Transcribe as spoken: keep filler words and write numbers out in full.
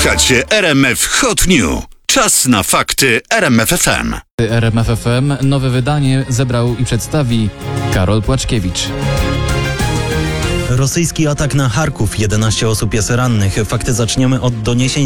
Słuchacie R M F Hot New. Czas na fakty R M F F M. R M F F M nowe wydanie zebrał i przedstawi Karol Płaczkiewicz. Rosyjski atak na Charków. jedenaście osób jest rannych. Fakty zaczniemy od doniesień